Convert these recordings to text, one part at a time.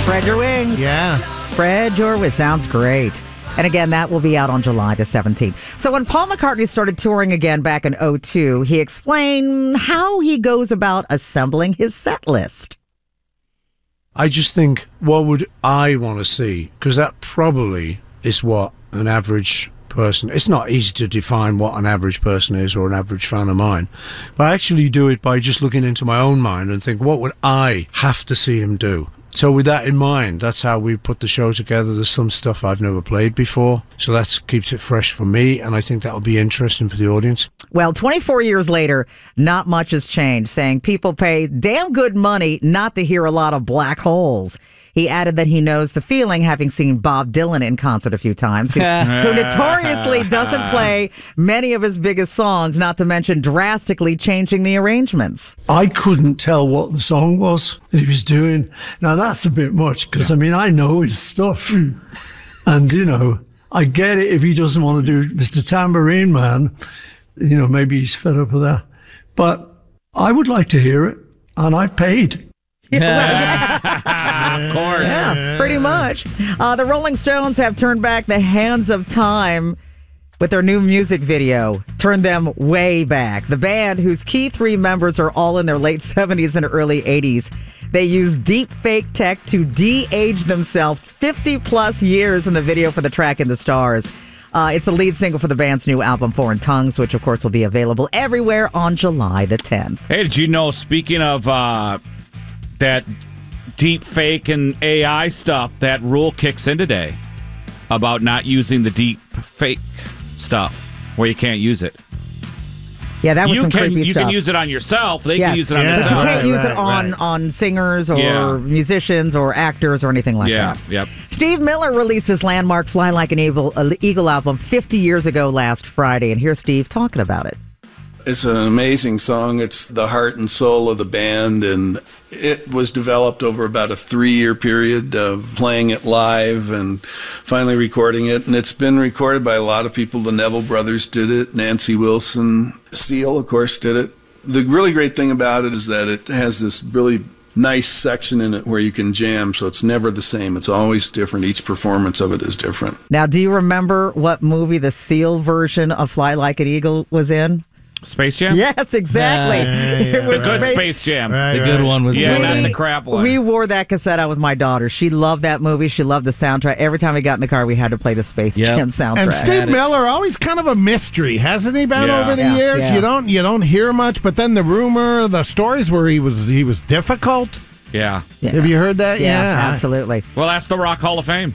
Spread your wings. Yeah. Spread your wings. Sounds great. And again, that will be out on July the 17th. So when Paul McCartney started touring again back in 2002, he explained how he goes about assembling his set list. I just think, what would I want to see? Because that probably is what an average person... It's not easy to define what an average person is or an average fan of mine. But I actually do it by just looking into my own mind and think, what would I have to see him do? So with that in mind, that's how we put the show together. There's some stuff I've never played before, so that keeps it fresh for me, and I think that'll be interesting for the audience. Well, 24 years later, not much has changed, saying people pay damn good money not to hear a lot of Black Holes. He added that he knows the feeling, having seen Bob Dylan in concert a few times, who notoriously doesn't play many of his biggest songs, not to mention drastically changing the arrangements. I couldn't tell what the song was that he was doing. Now, that's a bit much, because, I know his stuff. And, I get it if he doesn't want to do Mr. Tambourine Man. Maybe he's fed up with that. But I would like to hear it, and I've paid. Of course. Yeah, pretty much. The Rolling Stones have turned back the hands of time with their new music video. Turned them way back. The band, whose key three members are all in their late 70s and early 80s, they use deep fake tech to de-age themselves 50 plus years in the video for the track In the Stars. It's the lead single for the band's new album, Foreign Tongues, which of course will be available everywhere on July the 10th. Hey, did you know, speaking of that deep fake and AI stuff, that rule kicks in today about not using the deep fake stuff where you can't use it. Yeah, that was some creepy stuff. You can use it on yourself. They can use it on themselves. But you can't use it on singers or musicians or actors or anything like that. Yep. Steve Miller released his landmark Fly Like an Eagle album 50 years ago last Friday. And here's Steve talking about it. It's an amazing song. It's the heart and soul of the band, and it was developed over about a 3-year period of playing it live and finally recording it. And it's been recorded by a lot of people. The Neville Brothers did it. Nancy Wilson. Seal, of course, did it. The really great thing about it is that it has this really nice section in it where you can jam, so it's never the same. It's always different. Each performance of it is different. Now, do you remember what movie the Seal version of Fly Like an Eagle was in? Space Jam? Yes, exactly. It was the good Space Jam. The good one was not the crap one. We wore that cassette out with my daughter. She loved that movie. She loved the soundtrack. Every time we got in the car, we had to play the Space Jam soundtrack. And Steve Miller, always kind of a mystery, hasn't he been over the years? Yeah. You don't hear much, but then the stories where he was difficult. Yeah. Have you heard that? Yeah, absolutely. Well, that's the Rock Hall of Fame.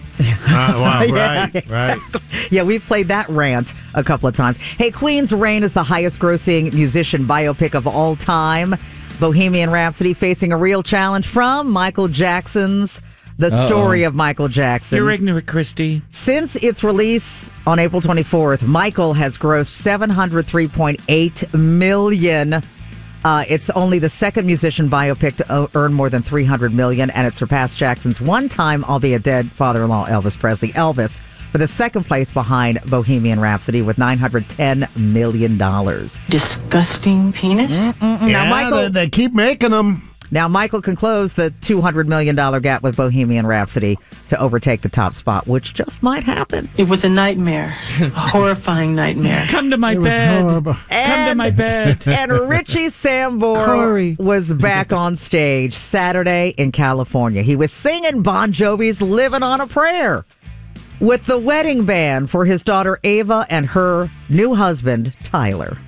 Right. Yeah, we've played that rant a couple of times. Hey, Queen's Reign is the highest-grossing musician biopic of all time. Bohemian Rhapsody facing a real challenge from Michael Jackson's The Story of Michael Jackson. You're ignorant, Christy. Since its release on April 24th, Michael has grossed $703.8 million. It's only the second musician biopic to earn more than $300 million, and it surpassed Jackson's one-time, albeit dead, father-in-law Elvis Presley, Elvis, for the second place behind Bohemian Rhapsody with $910 million. Disgusting penis? Now, Michael, they keep making them. Now, Michael can close the $200 million gap with Bohemian Rhapsody to overtake the top spot, which just might happen. It was a nightmare. A horrifying nightmare. Come to my bed. Come to my bed. And Richie Sambora was back on stage Saturday in California. He was singing Bon Jovi's Living on a Prayer with the wedding band for his daughter Ava and her new husband, Tyler.